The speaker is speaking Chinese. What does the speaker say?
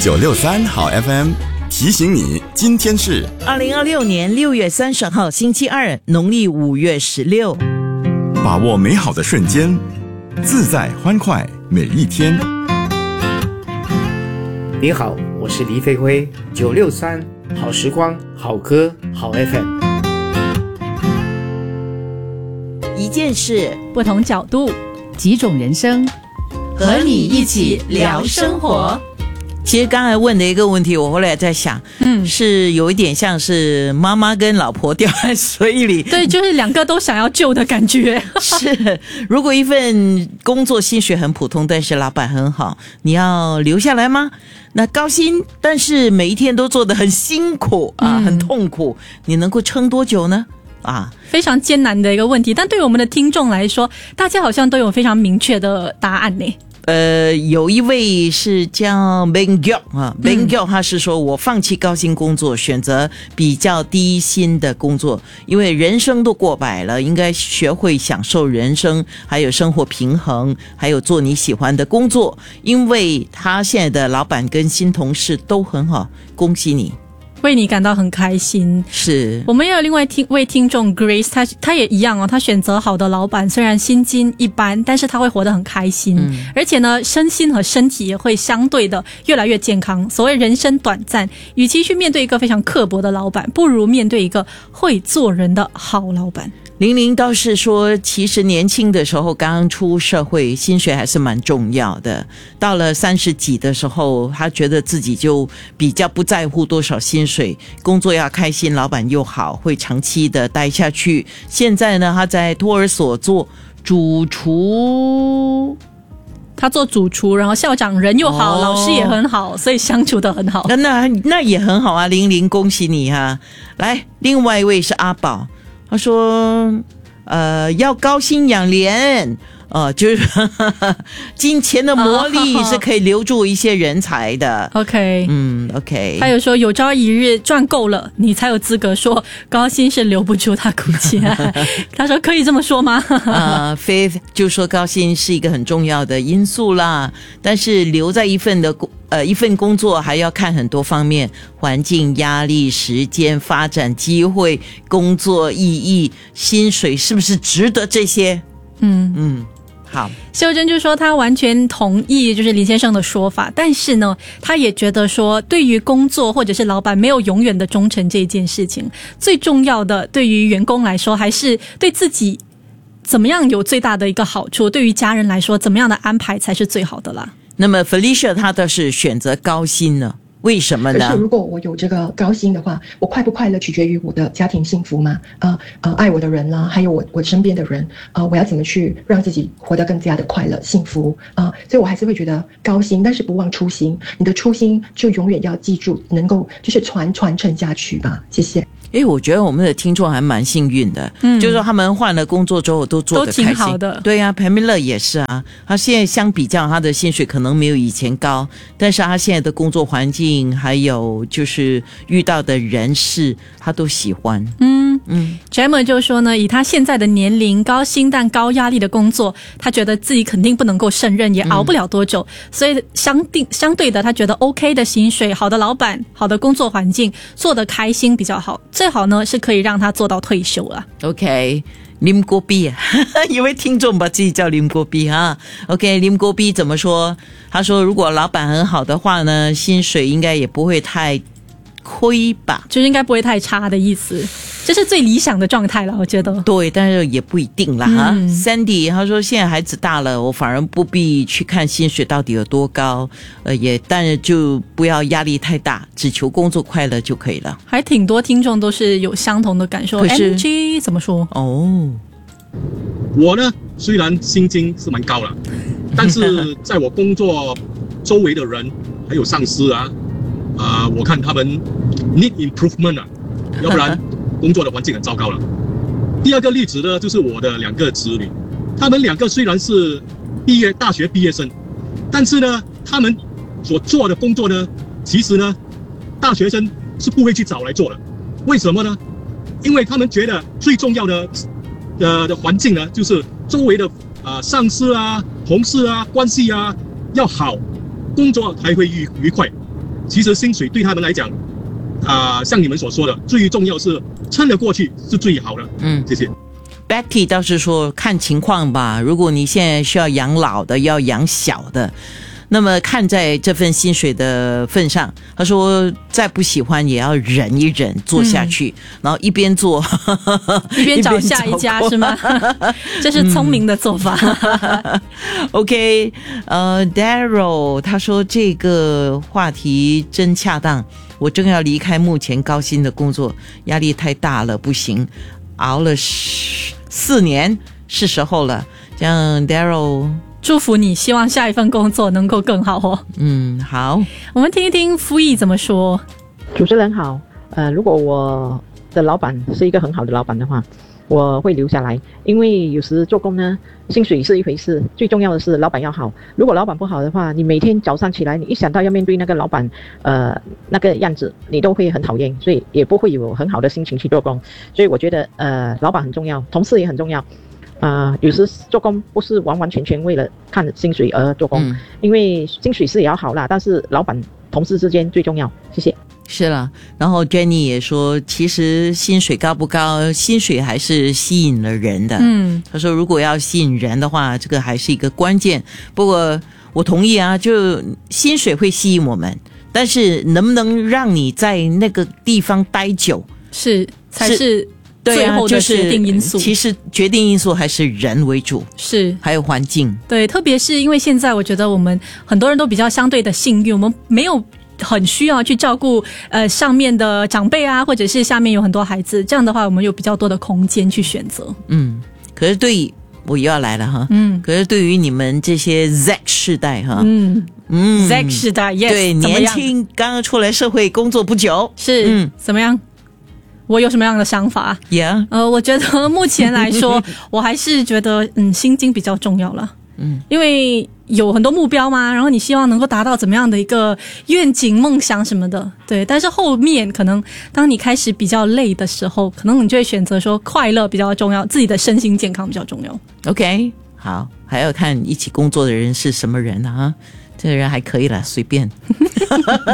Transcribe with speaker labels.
Speaker 1: 963好 FM 提醒你，今天是
Speaker 2: 2026年6月30号星期二，农历5月16。
Speaker 1: 把握美好的瞬间，自在欢快每一天。
Speaker 3: 你好，我是黎飞辉，963好时光，好歌，好 FM。
Speaker 2: 一件事，
Speaker 4: 不同角度，几种人生，
Speaker 2: 和你一起聊生活。其实刚才问的一个问题，我后来在想，是有一点像是妈妈跟老婆掉在水里，
Speaker 4: 对，就是两个都想要救的感觉。
Speaker 2: 是，如果一份工作薪水很普通，但是老板很好，你要留下来吗？那高薪，但是每一天都做得很辛苦啊，很痛苦，你能够撑多久呢？啊，
Speaker 4: 非常艰难的一个问题，但对于我们的听众来说，大家好像都有非常明确的答案呢。
Speaker 2: 有一位是叫 Ben Gyo 啊，Ben Gyo 他是说我放弃高薪工作，选择比较低薪的工作，因为人生都过百了，应该学会享受人生，还有生活平衡，还有做你喜欢的工作，因为他现在的老板跟新同事都很好，恭喜你。
Speaker 4: 为你感到很开心。
Speaker 2: 是，
Speaker 4: 我们也有另外一位听众 Grace， 他也一样哦，他选择好的老板，虽然薪金一般，但是他会活得很开心，而且呢，身心和身体也会相对的越来越健康。所谓人生短暂，与其去面对一个非常刻薄的老板，不如面对一个会做人的好老板。
Speaker 2: 玲玲倒是说，其实年轻的时候刚出社会，薪水还是蛮重要的。到了30几的时候，他觉得自己就比较不在乎多少薪水，工作要开心，老板又好，会长期的待下去。现在呢，他在托儿所做主厨。
Speaker 4: 他做主厨，然后校长人又好，老师也很好，所以相处得很好。
Speaker 2: 那也很好啊，玲玲，恭喜你哈！来，另外一位是阿宝。他说要高薪养廉，就是金钱的魔力是可以留住一些人才的。
Speaker 4: OK，
Speaker 2: OK。
Speaker 4: 他有说有朝一日赚够了，你才有资格说高薪是留不住他骨气。他说可以这么说吗
Speaker 2: ？Faith 就说高薪是一个很重要的因素啦，但是留在一份工作还要看很多方面，环境、压力、时间、发展机会、工作意义、薪水是不是值得这些？好，
Speaker 4: 秀珍就说她完全同意就是林先生的说法，但是呢，她也觉得说对于工作或者是老板没有永远的忠诚这件事情，最重要的对于员工来说还是对自己怎么样有最大的一个好处，对于家人来说怎么样的安排才是最好的啦。
Speaker 2: 那么 Felicia 她倒是选择高薪呢，为什么呢？
Speaker 5: 可是如果我有这个高薪的话，我快不快乐取决于我的家庭幸福嘛？爱我的人啦，还有我身边的人，我要怎么去让自己活得更加的快乐幸福所以我还是会觉得高薪，但是不忘初心。你的初心就永远要记住，能够就是传承下去吧。谢谢。
Speaker 2: 我觉得我们的听众还蛮幸运的，就是说他们换了工作之后都做得开心，
Speaker 4: 都挺好的。
Speaker 2: 对啊，Pamela 也是啊，他现在相比较他的薪水可能没有以前高，但是他现在的工作环境还有就是遇到的人事他都喜欢。
Speaker 4: Gemma 就说呢，以他现在的年龄，高薪但高压力的工作，他觉得自己肯定不能够胜任，也熬不了多久，所以相对的他觉得 OK 的薪水，好的老板，好的工作环境，做得开心比较好，最好呢是可以让他做到退休了。
Speaker 2: OK， 林国碧有位听众把自己叫林国碧哈。 OK， 林国碧怎么说？他说如果老板很好的话呢，薪水应该也不会太亏吧，
Speaker 4: 就是应该不会太差的意思，这是最理想的状态了，我觉得。
Speaker 2: 对，但是也不一定啦哈。Sandy 他说现在孩子大了，我反而不必去看薪水到底有多高，但是就不要压力太大，只求工作快乐就可以了。
Speaker 4: 还挺多听众都是有相同的感受。NG 怎么说？
Speaker 6: 我呢虽然薪金是蛮高了，但是在我工作周围的人还有上司我看他们 need improvement 要不然工作的环境很糟糕了。第二个例子呢，就是我的2个子女，他们2个虽然是大学毕业生，但是呢，他们所做的工作呢，其实呢，大学生是不会去找来做的。为什么呢？因为他们觉得最重要的环境呢，就是周围的上司同事关系要好，工作才会愉快。 其实薪水对他们来讲，像你们所说的，最重要是撑得过去是最好的。谢谢。
Speaker 2: Betty 倒是说看情况吧，如果你现在需要养老的，要养小的，那么看在这份薪水的份上，他说再不喜欢也要忍一忍，做下去，然后一边做
Speaker 4: 一边找下一家是吗？这是聪明的做法。
Speaker 2: OK， Daryl 他说这个话题真恰当，我正要离开目前高薪的工作，压力太大了，不行，熬了4年是时候了。这样 Daryl，
Speaker 4: 祝福你，希望下一份工作能够更好哦。
Speaker 2: 好，
Speaker 4: 我们听一听夫义怎么说。
Speaker 7: 主持人好，如果我的老板是一个很好的老板的话，我会留下来，因为有时做工呢，薪水是一回事，最重要的是老板要好。如果老板不好的话，你每天早上起来，你一想到要面对那个老板，那个样子，你都会很讨厌，所以也不会有很好的心情去做工。所以我觉得，老板很重要，同事也很重要。有时做工不是完完全全为了看薪水而做工，因为薪水是也要好啦，但是老板同事之间最重要。谢谢。
Speaker 2: 是了，然后 Jenny 也说，其实薪水高不高，薪水还是吸引了人的。他说如果要吸引人的话，这个还是一个关键。不过我同意啊，就薪水会吸引我们，但是能不能让你在那个地方待久，
Speaker 4: 才是最后的决定因素。
Speaker 2: 其实决定因素还是人为主，还有环境。
Speaker 4: 对，特别是因为现在我觉得我们很多人都比较相对的幸运，我们没有很需要去照顾上面的长辈啊，或者是下面有很多孩子，这样的话我们有比较多的空间去选择。
Speaker 2: 可是对于我又要来了哈，可是对于你们这些 Z 世代哈
Speaker 4: ，Z 世代 yes，
Speaker 2: 对，年轻刚刚出来社会工作不久，
Speaker 4: 怎么样？我有什么样的想法？
Speaker 2: Yeah，
Speaker 4: 我觉得目前来说我还是觉得薪金比较重要了。因为有很多目标嘛，然后你希望能够达到怎么样的一个愿景、梦想什么的，对。但是后面可能当你开始比较累的时候，可能你就会选择说快乐比较重要，自己的身心健康比较重要。
Speaker 2: OK， 好，还要看一起工作的人是什么人啊？这个人还可以啦，随便。